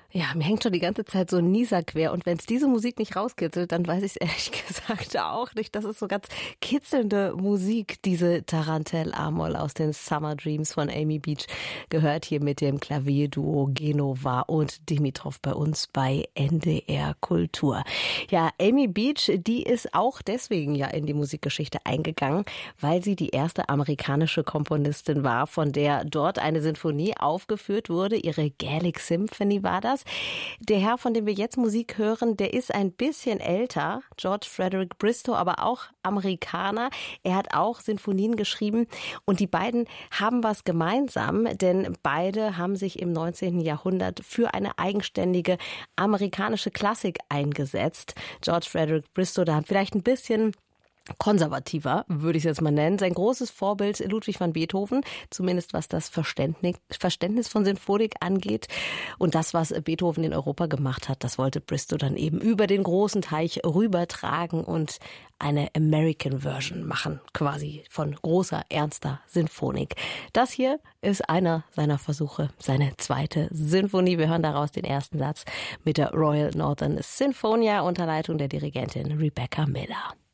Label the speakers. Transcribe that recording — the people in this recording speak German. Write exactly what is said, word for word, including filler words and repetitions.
Speaker 1: Ja, mir hängt schon die ganze Zeit so ein Nieser quer. Und wenn es diese Musik nicht rauskitzelt, dann weiß ich es ehrlich gesagt auch nicht. Das ist so ganz kitzelnde Musik, diese Tarantelle-Amol aus den Summer Dreams von Amy Beach. Gehört hier mit dem Klavierduo Genova und Dimitrov bei uns bei N D R Kultur. Ja, Amy Beach, die ist auch deswegen ja in die Musikgeschichte eingegangen, weil sie die erste amerikanische Komponistin war, von der dort eine Sinfonie aufgeführt wurde. Ihre Gaelic Symphony war das. Der Herr, von dem wir jetzt Musik hören, der ist ein bisschen älter, George Frederick Bristow, aber auch Amerikaner. Er hat auch Sinfonien geschrieben und die beiden haben was gemeinsam, denn beide haben sich im neunzehnten Jahrhundert für eine eigenständige amerikanische Klassik eingesetzt. George Frederick Bristow, da vielleicht ein bisschen konservativer, würde ich es jetzt mal nennen. Sein großes Vorbild Ludwig van Beethoven, zumindest was das Verständnis, Verständnis von Sinfonik angeht. Und das, was Beethoven in Europa gemacht hat, das wollte Bristow dann eben über den großen Teich rübertragen und eine American Version machen, quasi von großer, ernster Sinfonik. Das hier ist einer seiner Versuche, seine zweite Sinfonie. Wir hören daraus den ersten Satz mit der Royal Northern Sinfonia unter Leitung der Dirigentin Rebecca Miller.